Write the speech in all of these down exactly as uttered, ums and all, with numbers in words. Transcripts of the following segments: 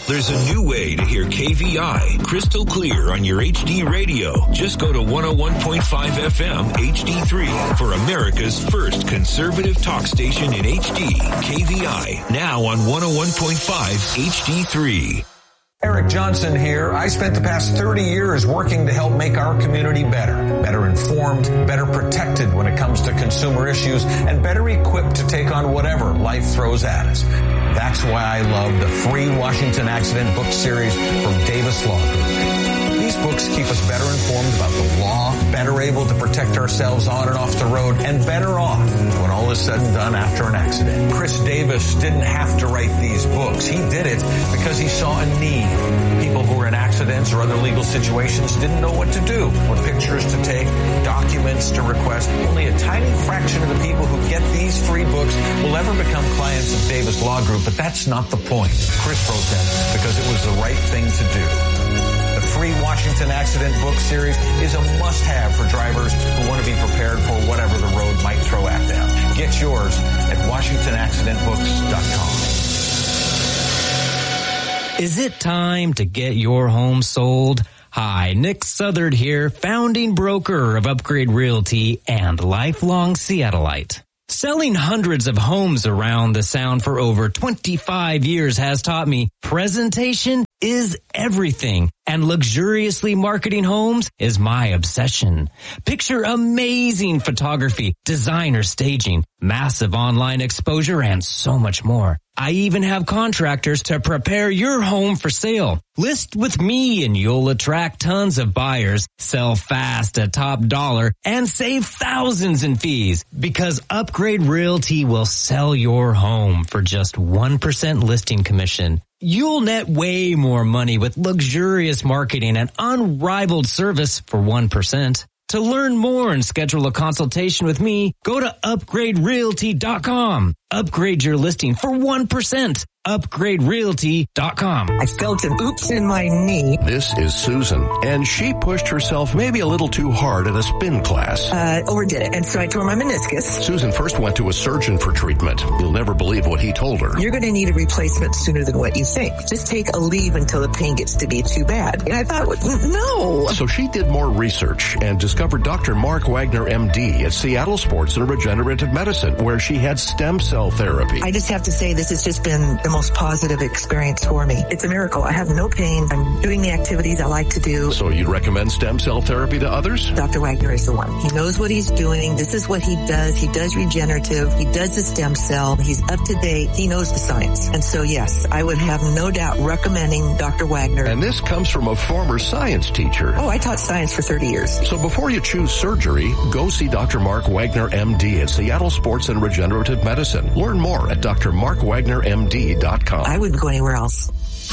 There's a new way to hear K V I crystal clear on your H D radio. Just go to one oh one point five F M H D three for America's first conservative talk station in H D. K V I, now on one oh one point five H D three. Eric Johnson here. I spent the past thirty years working to help make our community better, better informed, better protected when it comes to consumer issues, and better equipped to take on whatever life throws at us. That's why I love the free Washington Accident book series from Davis Law Group. These books keep us better informed about the law, better able to protect ourselves on and off the road, and better off when all is said and done after an accident. Chris Davis didn't have to write these books. He did it because he saw a need. People who were in accidents or other legal situations didn't know what to do, what pictures to take, documents to request. Only a tiny fraction of the people who get these free books will ever become clients of Davis Law Group, but that's not the point. Chris wrote them because it was the right thing to do. The free Washington Accident book series is a must-have for drivers who want to be prepared for whatever the road might throw at them. Get yours at washington accident books dot com. Is it time to get your home sold? Hi, Nick Southard here, founding broker of Upgrade Realty and lifelong Seattleite. Selling hundreds of homes around the Sound for over twenty-five years has taught me presentation is everything, and luxuriously marketing homes is my obsession. Picture amazing photography, designer staging, massive online exposure, and so much more. I even have contractors to prepare your home for sale. List with me and you'll attract tons of buyers, sell fast at top dollar, and save thousands in fees because Upgrade Realty will sell your home for just one percent listing commission. You'll net way more money with luxurious marketing and unrivaled service for one percent. To learn more and schedule a consultation with me, go to upgrade realty dot com. Upgrade your listing for one percent. upgrade realty dot com. I felt an oops in my knee. This is Susan, and she pushed herself maybe a little too hard at a spin class. Uh, overdid it, and so I tore my meniscus. Susan first went to a surgeon for treatment. You'll never believe what he told her. You're going to need a replacement sooner than what you think. Just take a leave until the pain gets to be too bad. And I thought, no. So she did more research and discovered Doctor Mark Wagner, M D, at Seattle Sports and Regenerative Medicine, where she had stem cell therapy. I just have to say this has just been the most positive experience for me. It's a miracle. I have no pain. I'm doing the activities I like to do. So you'd recommend stem cell therapy to others? Doctor Wagner is the one. He knows what he's doing. This is what he does. He does regenerative. He does the stem cell. He's up to date. He knows the science. And so, yes, I would have no doubt recommending Doctor Wagner. And this comes from a former science teacher. Oh, I taught science for thirty years. So before you choose surgery, go see Doctor Mark Wagner, M D, at Seattle Sports and Regenerative Medicine. Learn more at d r mark wagner m d dot com. I wouldn't go anywhere else.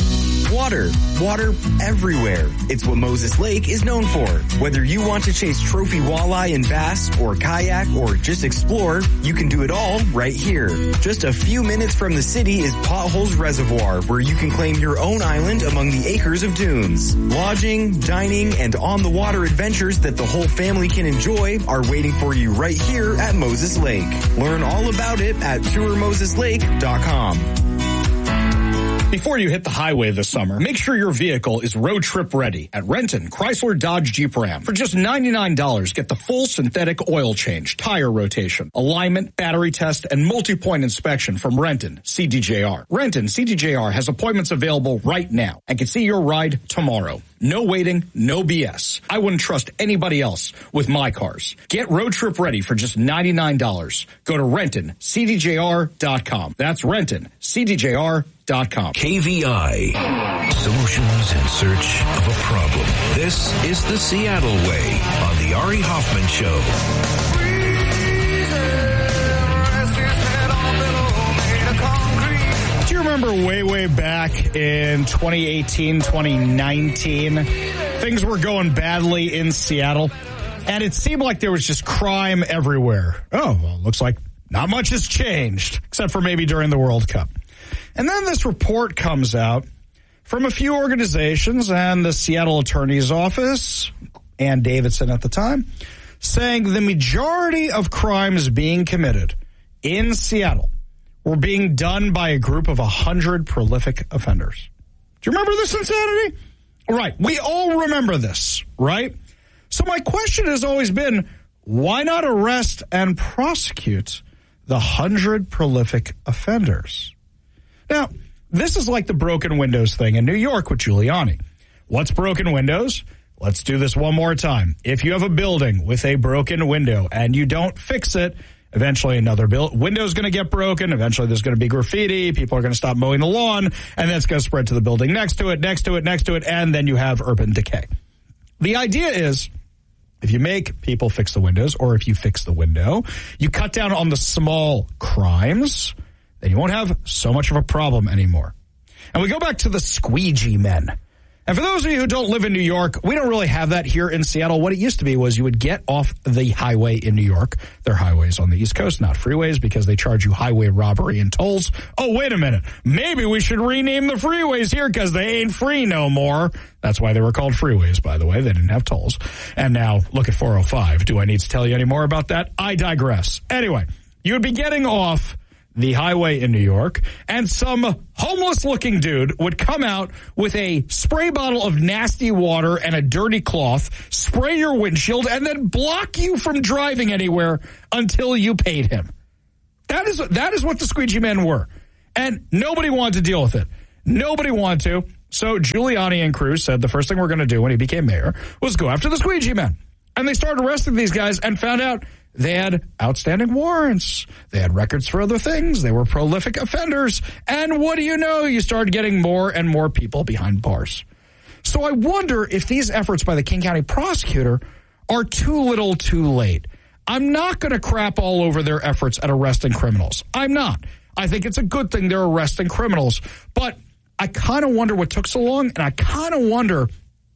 Water. Water everywhere. It's what Moses Lake is known for. Whether you want to chase trophy walleye and bass, or kayak, or just explore, you can do it all right here. Just a few minutes from the city is Potholes Reservoir, where you can claim your own island among the acres of dunes. Lodging, dining, and on-the-water adventures that the whole family can enjoy are waiting for you right here at Moses Lake. Learn all about it at tour moses lake dot com. Before you hit the highway this summer, make sure your vehicle is road trip ready at Renton Chrysler Dodge Jeep Ram. For just ninety-nine dollars, get the full synthetic oil change, tire rotation, alignment, battery test, and multi-point inspection from Renton C D J R. Renton C D J R has appointments available right now and can see your ride tomorrow. No waiting, no B S. I wouldn't trust anybody else with my cars. Get road trip ready for just ninety-nine dollars. Go to renton c d j r dot com. That's renton c d j r dot com. K V I. Solutions in search of a problem. This is the Seattle Way on the Ari Hoffman Show. Do you remember way, way back in twenty eighteen, twenty nineteen, things were going badly in Seattle, and it seemed like there was just crime everywhere. Oh, well, looks like not much has changed, except for maybe during the World Cup. And then this report comes out from a few organizations and the Seattle Attorney's Office, Ann Davidson at the time, saying the majority of crimes being committed in Seattle were being done by a group of one hundred prolific offenders. Do you remember this insanity? Right. We all remember this, right? So my question has always been, why not arrest and prosecute the hundred prolific offenders? Now, this is like the broken windows thing in New York with Giuliani. What's broken windows? Let's do this one more time. If you have a building with a broken window and you don't fix it, eventually another build, window's going to get broken. Eventually there's going to be graffiti. People are going to stop mowing the lawn, and then it's going to spread to the building next to it, next to it, next to it, and then you have urban decay. The idea is, if you make people fix the windows, or if you fix the window, you cut down on the small crimes, then you won't have so much of a problem anymore. And we go back to the squeegee men. And for those of you who don't live in New York, we don't really have that here in Seattle. What it used to be was you would get off the highway in New York. There are highways on the East Coast, not freeways, because they charge you highway robbery and tolls. Oh, wait a minute. Maybe we should rename the freeways here because they ain't free no more. That's why they were called freeways, by the way. They didn't have tolls. And now look at four oh five. Do I need to tell you any more about that? I digress. Anyway, you would be getting off the highway in New York, and some homeless-looking dude would come out with a spray bottle of nasty water and a dirty cloth, spray your windshield, and then block you from driving anywhere until you paid him. That is that is what the squeegee men were. And nobody wanted to deal with it. Nobody wanted to. So Giuliani and crew said the first thing we're going to do when he became mayor was go after the squeegee men. And they started arresting these guys and found out they had outstanding warrants. They had records for other things. They were prolific offenders. And what do you know? You started getting more and more people behind bars. So I wonder if these efforts by the King County prosecutor are too little too late. I'm not going to crap all over their efforts at arresting criminals. I'm not. I think it's a good thing they're arresting criminals. But I kind of wonder what took so long. And I kind of wonder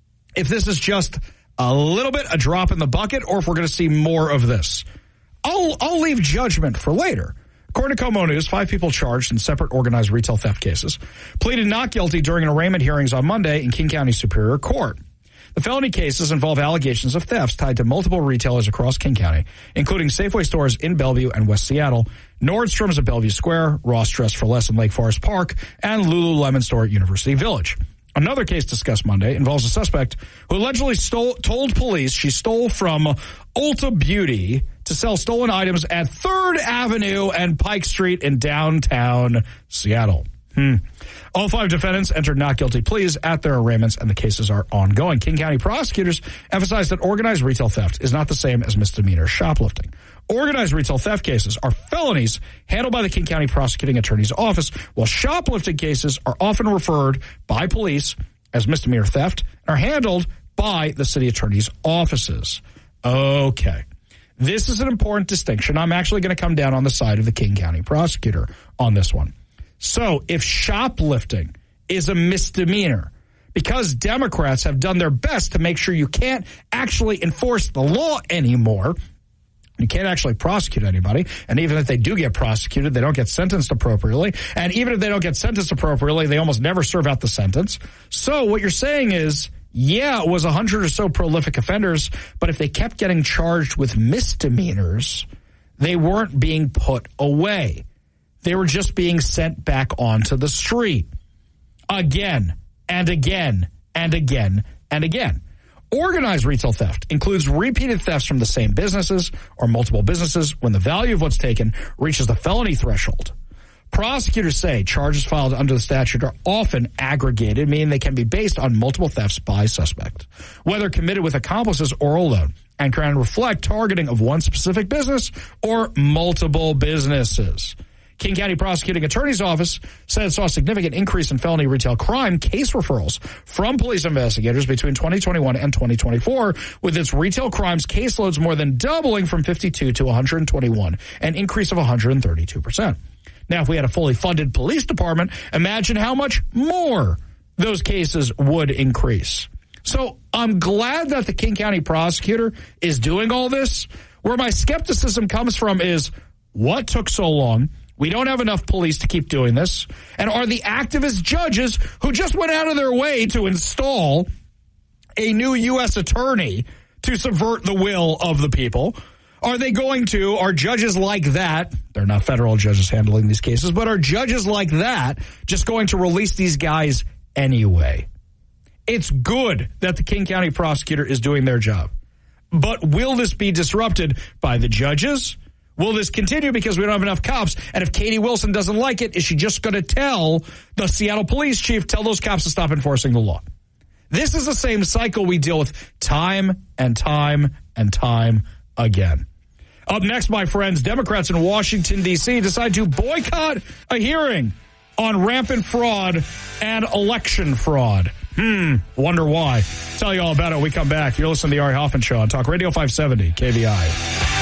if this is just a little bit, a drop in the bucket, or if we're going to see more of this. I'll I'll leave judgment for later. According to Como News, five people charged in separate organized retail theft cases pleaded not guilty during arraignment hearings on Monday in King County Superior Court. The felony cases involve allegations of thefts tied to multiple retailers across King County, including Safeway stores in Bellevue and West Seattle, Nordstrom's at Bellevue Square, Ross Dress for Less in Lake Forest Park, and Lululemon store at University Village. Another case discussed Monday involves a suspect who allegedly stole, told police she stole from Ulta Beauty to sell stolen items at third Avenue and Pike Street in downtown Seattle. Hmm. All five defendants entered not guilty pleas at their arraignments, and the cases are ongoing. King County prosecutors emphasized that organized retail theft is not the same as misdemeanor shoplifting. Organized retail theft cases are felonies handled by the King County Prosecuting Attorney's Office, while shoplifting cases are often referred by police as misdemeanor theft and are handled by the city attorney's offices. Okay. This is an important distinction. I'm actually going to come down on the side of the King County prosecutor on this one. So if shoplifting is a misdemeanor, because Democrats have done their best to make sure you can't actually enforce the law anymore, you can't actually prosecute anybody, and even if they do get prosecuted, they don't get sentenced appropriately, and even if they don't get sentenced appropriately, they almost never serve out the sentence. So what you're saying is, yeah, it was a hundred or so prolific offenders, but if they kept getting charged with misdemeanors, they weren't being put away. They were just being sent back onto the street again and again and again and again. Organized retail theft includes repeated thefts from the same businesses or multiple businesses when the value of what's taken reaches the felony threshold. Prosecutors say charges filed under the statute are often aggregated, meaning they can be based on multiple thefts by suspect, whether committed with accomplices or alone, and can reflect targeting of one specific business or multiple businesses. King County Prosecuting Attorney's Office said it saw a significant increase in felony retail crime case referrals from police investigators between twenty twenty-one and twenty twenty-four, with its retail crimes caseloads more than doubling from fifty-two to one hundred twenty-one, an increase of one hundred thirty-two percent. Now, if we had a fully funded police department, imagine how much more those cases would increase. So I'm glad that the King County prosecutor is doing all this. Where my skepticism comes from is, what took so long? We don't have enough police to keep doing this. And are the activist judges who just went out of their way to install a new U S attorney to subvert the will of the people, are they going to, are judges like that, they're not federal judges handling these cases, but are judges like that just going to release these guys anyway. It's good that the King County prosecutor is doing their job. But will this be disrupted by the judges? Will this continue because we don't have enough cops? And if Katie Wilson doesn't like it, is she just going to tell the Seattle police chief, tell those cops to stop enforcing the law? This is the same cycle we deal with time and time and time again. Up next, my friends, Democrats in Washington, D C decide to boycott a hearing on rampant fraud and election fraud. Hmm, wonder why. Tell you all about it when we come back. You're listening to the Ari Hoffman Show on Talk Radio five seventy K V I.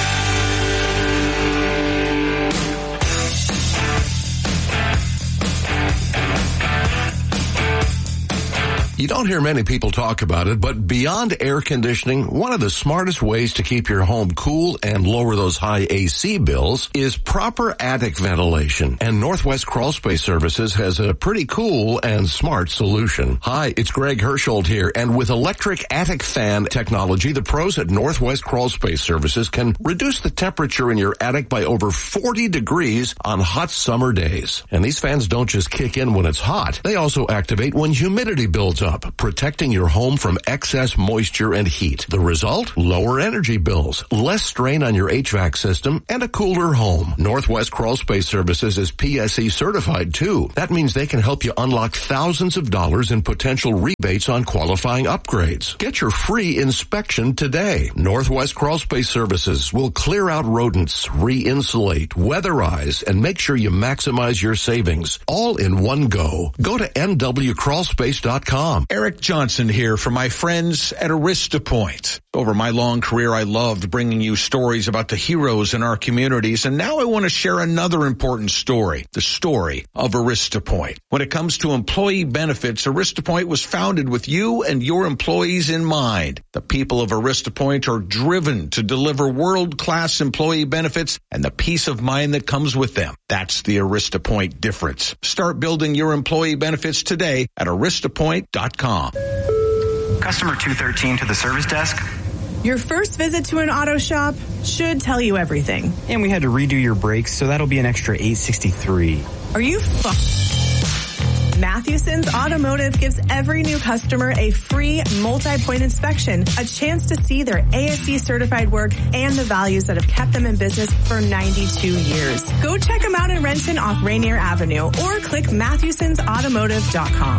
You don't hear many people talk about it, but beyond air conditioning, one of the smartest ways to keep your home cool and lower those high A C bills is proper attic ventilation. And Northwest Crawl Space Services has a pretty cool and smart solution. Hi, it's Greg Hersholt here, and with electric attic fan technology, the pros at Northwest Crawl Space Services can reduce the temperature in your attic by over forty degrees on hot summer days. And these fans don't just kick in when it's hot. They also activate when humidity builds up, protecting your home from excess moisture and heat. The result? Lower energy bills, less strain on your H V A C system, and a cooler home. Northwest Crawl Space Services is P S E certified too. That means they can help you unlock thousands of dollars in potential rebates on qualifying upgrades. Get your free inspection today. Northwest Crawl Space Services will clear out rodents, re-insulate, weatherize, and make sure you maximize your savings all in one go. Go to N W crawl space dot com. Eric Johnson here for my friends at AristaPoint. Over my long career, I loved bringing you stories about the heroes in our communities, and now I want to share another important story, the story of AristaPoint. When it comes to employee benefits, AristaPoint was founded with you and your employees in mind. The people of AristaPoint are driven to deliver world-class employee benefits and the peace of mind that comes with them. That's the AristaPoint difference. Start building your employee benefits today at arista point dot com. Customer two thirteen to the service desk. Your first visit to an auto shop should tell you everything. And we had to redo your brakes, so that'll be an extra eight sixty-three. Are you fu- Mathewson's Automotive gives every new customer a free multi-point inspection, a chance to see their A S E certified work and the values that have kept them in business for ninety-two years. Go check them out in Renton off Rainier Avenue or click Mathewsons Automotive dot com.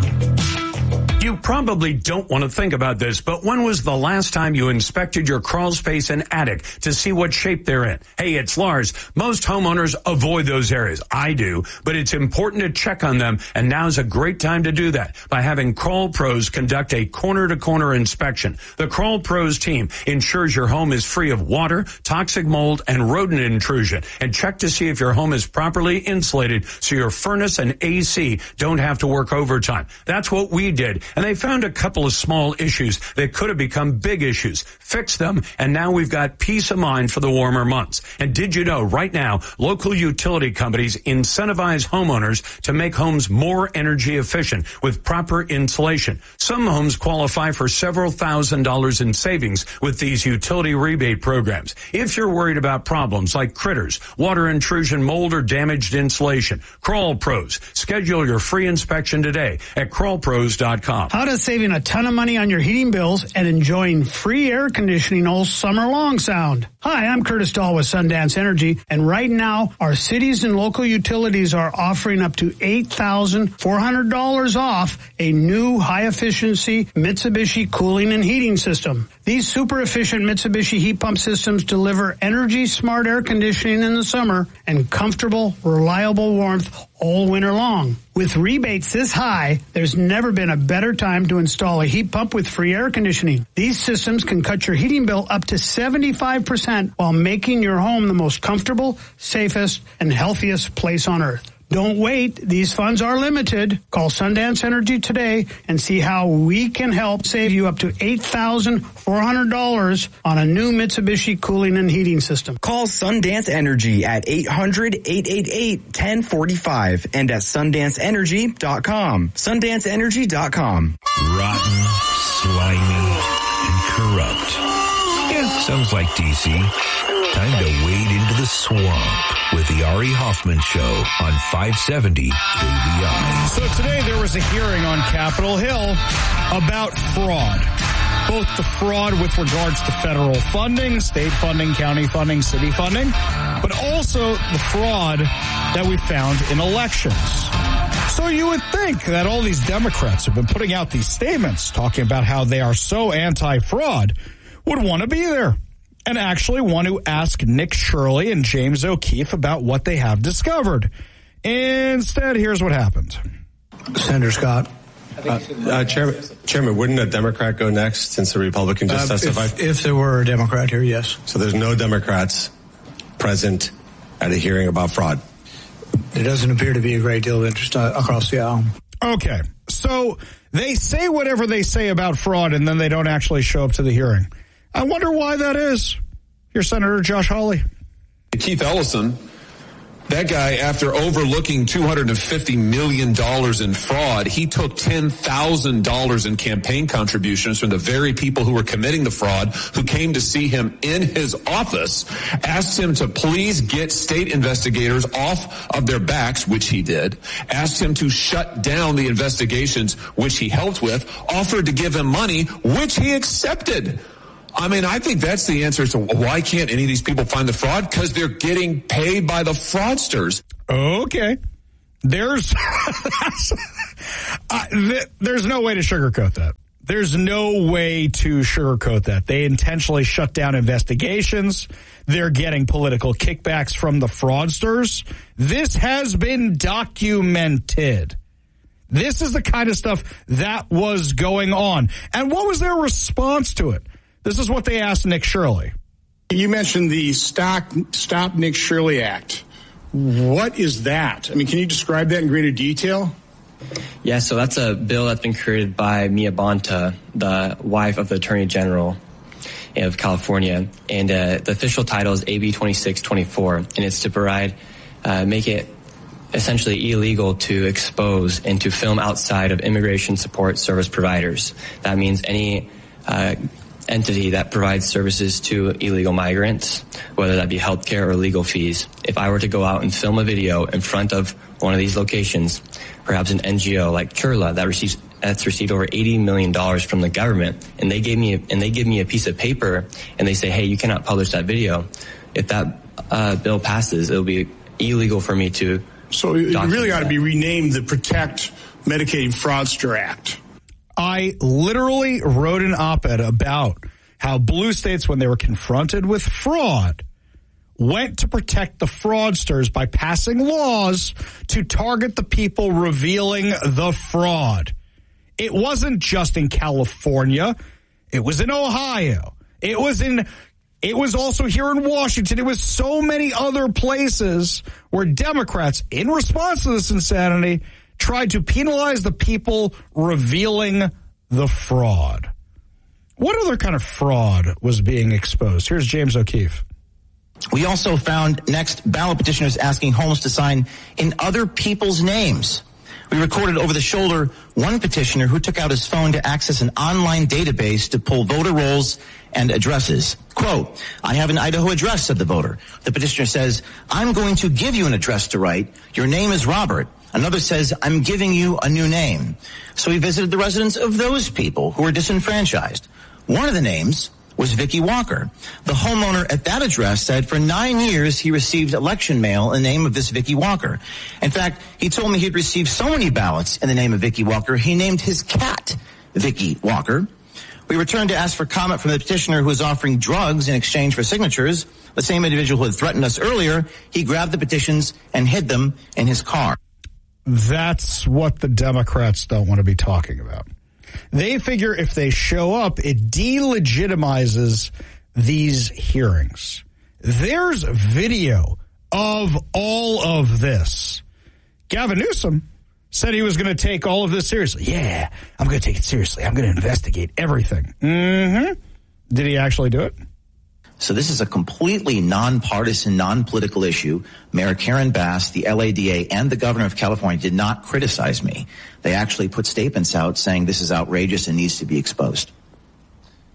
You probably don't want to think about this, but when was the last time you inspected your crawl space and attic to see what shape they're in? Hey, it's Lars. Most homeowners avoid those areas. I do, but it's important to check on them, and now's a great time to do that by having Crawl Pros conduct a corner-to-corner inspection. The Crawl Pros team ensures your home is free of water, toxic mold, and rodent intrusion, and check to see if your home is properly insulated so your furnace and A C don't have to work overtime. That's what we did. And they found a couple of small issues that could have become big issues. Fixed them, and now we've got peace of mind for the warmer months. And did you know right now, local utility companies incentivize homeowners to make homes more energy efficient with proper insulation. Some homes qualify for several thousand dollars in savings with these utility rebate programs. If you're worried about problems like critters, water intrusion, mold, or damaged insulation, Crawl Pros. Schedule your free inspection today at crawl pros dot com. How does saving a ton of money on your heating bills and enjoying free air conditioning all summer long sound? Hi, I'm Curtis Dahl with Sundance Energy, and right now our cities and local utilities are offering up to eight thousand four hundred dollars off a new high-efficiency Mitsubishi cooling and heating system. These super efficient Mitsubishi heat pump systems deliver energy-smart air conditioning in the summer and comfortable, reliable warmth all winter long. With rebates this high, there's never been a better time to install a heat pump with free air conditioning. These systems can cut your heating bill up to seventy-five percent while making your home the most comfortable, safest, and healthiest place on earth. Don't wait. These funds are limited. Call Sundance Energy today and see how we can help save you up to eight thousand four hundred dollars on a new Mitsubishi cooling and heating system. Call Sundance Energy at eight hundred, eight eight eight, one zero four five and at sundance energy dot com. sundance energy dot com. Rotten, slimy, and corrupt. It's Sounds like D C. Time to wade into the swamp with the Ari Hoffman Show on five seventy K V I. So today there was a hearing on Capitol Hill about fraud. Both the fraud with regards to federal funding, state funding, county funding, city funding, but also the fraud that we found in elections. So you would think that all these Democrats have been putting out these statements talking about how they are so anti-fraud would want to be there and actually want to ask Nick Shirley and James O'Keefe about what they have discovered. Instead, here's what happened. Senator Scott. Uh, uh, Chairman, Chairman, wouldn't a Democrat go next since the Republican just uh, testified? If, if there were a Democrat here, yes. So there's no Democrats present at a hearing about fraud? There doesn't appear to be a great deal of interest uh, across the aisle. Okay, so they say whatever they say about fraud, and then they don't actually show up to the hearing. I wonder why that is. Here's Senator Josh Hawley. Keith Ellison, that guy, after overlooking two hundred fifty million dollars in fraud, he took ten thousand dollars in campaign contributions from the very people who were committing the fraud, who came to see him in his office, asked him to please get state investigators off of their backs, which he did, asked him to shut down the investigations, which he helped with, offered to give him money, which he accepted. I mean, I think that's the answer to why can't any of these people find the fraud? Because they're getting paid by the fraudsters. Okay. There's uh, th- there's no way to sugarcoat that. There's no way to sugarcoat that. They intentionally shut down investigations. They're getting political kickbacks from the fraudsters. This has been documented. This is the kind of stuff that was going on. And what was their response to it? This is what they asked Nick Shirley. You mentioned the Stop, Stop Nick Shirley Act. What is that? I mean, can you describe that in greater detail? Yeah, so that's a bill that's been created by Mia Bonta, the wife of the Attorney General of California. And uh, the official title is A B twenty-six twenty-four, and it's to provide, uh, make it essentially illegal to expose and to film outside of immigration support service providers. That means any uh entity that provides services to illegal migrants, whether that be healthcare or legal fees. If I were to go out and film a video in front of one of these locations, perhaps an N G O like Churla that receives that's received over eighty million dollars from the government, and they gave me a, and they give me a piece of paper and they say, hey, you cannot publish that video. If that uh, bill passes, it'll be illegal for me to. So it really ought to be renamed the Protect Medicaid Fraudster Act. I literally wrote an op-ed about how blue states, when they were confronted with fraud, went to protect the fraudsters by passing laws to target the people revealing the fraud. It wasn't just in California. It was in Ohio. It was in, it was also here in Washington. It was so many other places where Democrats, in response to this insanity, tried to penalize the people revealing the fraud. What other kind of fraud was being exposed? Here's James O'Keefe. We also found next ballot petitioners asking homes to sign in other people's names. We recorded over the shoulder one petitioner who took out his phone to access an online database to pull voter rolls and addresses. Quote, I have an Idaho address, said the voter. The petitioner says, I'm going to give you an address to write. Your name is Robert. Another says, I'm giving you a new name. So he visited the residence of those people who were disenfranchised. One of the names was Vicky Walker. The homeowner at that address said for nine years he received election mail in the name of this Vicky Walker. In fact, he told me he'd received so many ballots in the name of Vicky Walker, he named his cat Vicky Walker. We returned to ask for comment from the petitioner who was offering drugs in exchange for signatures. The same individual who had threatened us earlier, he grabbed the petitions and hid them in his car. That's what the Democrats don't want to be talking about. They figure if they show up, it delegitimizes these hearings. There's video of all of this. Gavin Newsom said he was going to take all of this seriously. Yeah, I'm going to take it seriously. I'm going to investigate everything. Mm-hmm. Did he actually do it? So this is a completely nonpartisan, non-political issue. Mayor Karen Bass, the L A D A, and the governor of California did not criticize me. They actually put statements out saying this is outrageous and needs to be exposed.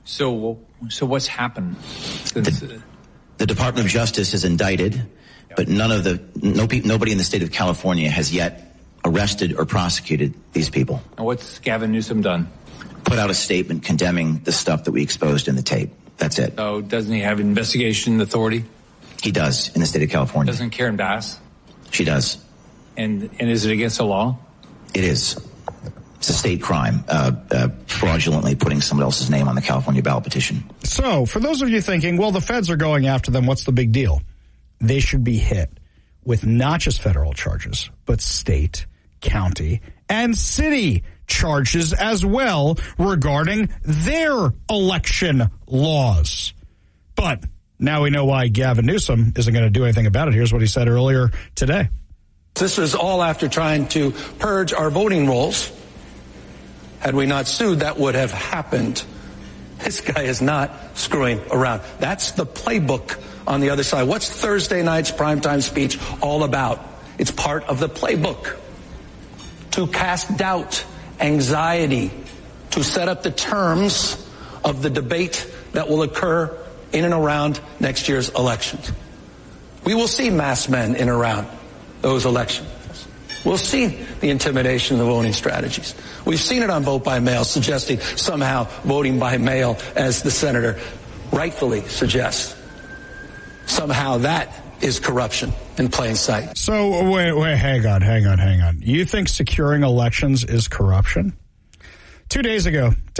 So, so what's happened? The, the Department of Justice is indicted, yeah. but none of the no, nobody in the state of California has yet arrested or prosecuted these people. And what's Gavin Newsom done? Put out a statement condemning the stuff that we exposed in the tape. That's it. Oh, doesn't he have investigation authority? He does in the state of California. Doesn't Karen Bass? She does. And and is it against the law? It is. It's a state crime, uh, uh, fraudulently putting someone else's name on the California ballot petition. So, for those of you thinking, well, the feds are going after them, what's the big deal? They should be hit with not just federal charges, but state, county, and city charges as well regarding their election laws. But now we know why Gavin Newsom isn't going to do anything about it. Here's what he said earlier today. This is all after trying to purge our voting rolls. Had we not sued, that would have happened. This guy is not screwing around. That's the playbook on the other side. What's Thursday night's primetime speech all about? It's part of the playbook. To cast doubt, anxiety, to set up the terms of the debate that will occur in and around next year's elections. We will see masked men in and around those elections. We'll see the intimidation of the voting strategies. We've seen it on vote by mail, suggesting somehow voting by mail, as the senator rightfully suggests, somehow that is corruption in plain sight. So, wait, wait, hang on, hang on, hang on. You think securing elections is corruption? Two days ago,